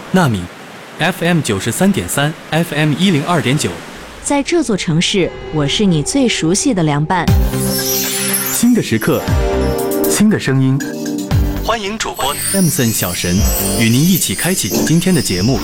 纳米 FM 93.3 FM 102.9， 在这座城市，我是你最熟悉的凉拌。 新的时刻，新的声音，欢迎主播 Damson 小神与您一起开启今天的节目。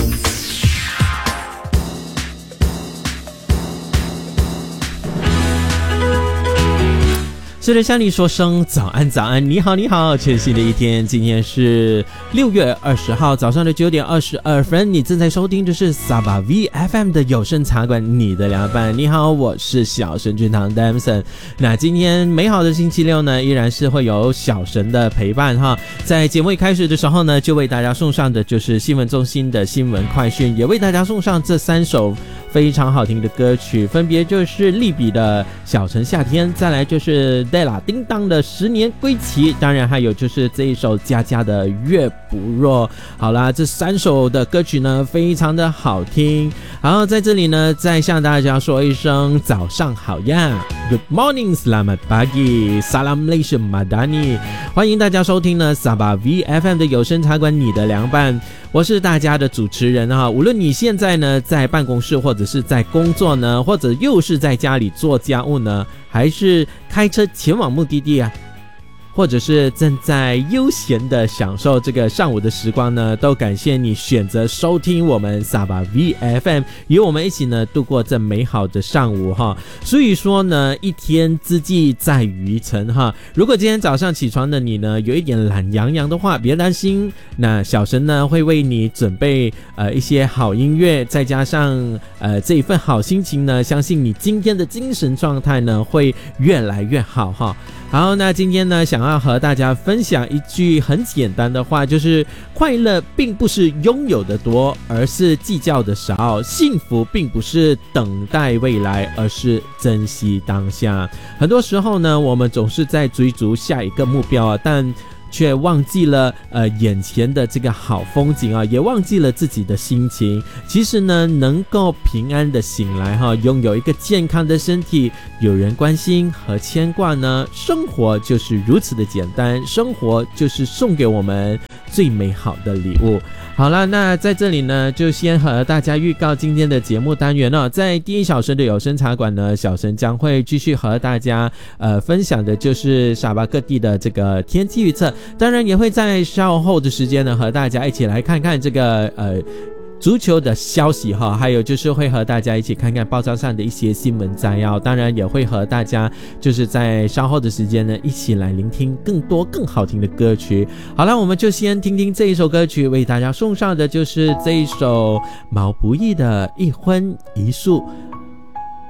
是的，向你说声早安，早安，你好，你好，全新的一天，今天是6月20号早上的9点22分，你正在收听的是 Saba VFM 的有声茶馆，你的凉拌。你好，我是小神君堂 Damson。那今天美好的星期六呢，依然是会有小神的陪伴哈。在节目一开始的时候呢，就为大家送上的就是新闻中心的新闻快讯，也为大家送上这3首非常好听的歌曲，分别就是利比的小城夏天，再来就是Della叮当的10年归期，当然还有就是这一首佳佳的月不弱。好啦，这3首的歌曲呢非常的好听。然后在这里呢再向大家说一声早上好呀， Good morning, Selamat pagi, Salam Malaysia Madani， 欢迎大家收听呢 Saba VFM 的有声茶馆，你的凉拌。我是大家的主持人哈，无论你现在呢在办公室，或者是在工作呢，或者又是在家里做家务呢，还是开车前往目的地啊，或者是正在悠闲的享受这个上午的时光呢，都感谢你选择收听我们 Saba VFM， 与我们一起呢度过这美好的上午哈。所以说呢，一天之计在于晨哈。如果今天早上起床的你呢有一点懒洋洋的话，别担心，那小神呢会为你准备一些好音乐，再加上这一份好心情呢，相信你今天的精神状态呢会越来越好哈。好，那今天呢想要和大家分享一句很简单的话，就是快乐并不是拥有的多，而是计较的少；幸福并不是等待未来，而是珍惜当下。很多时候呢，我们总是在追逐下一个目标啊，但却忘记了眼前的这个好风景啊，也忘记了自己的心情。其实呢，能够平安的醒来哈，拥有一个健康的身体，有人关心和牵挂呢，生活就是如此的简单，生活就是送给我们最美好的礼物。好了，那在这里呢，就先和大家预告今天的节目单元了。在第1小时的有声茶馆呢，小神将会继续和大家分享的就是沙巴各地的这个天气预测，当然也会在稍后的时间呢和大家一起来看看这个足球的消息哈，还有就是会和大家一起看看报章上的一些新闻摘要，当然也会和大家就是在稍后的时间呢一起来聆听更多更好听的歌曲。好了，我们就先听听这一首歌曲，为大家送上的就是这一首毛不易的一荤一素。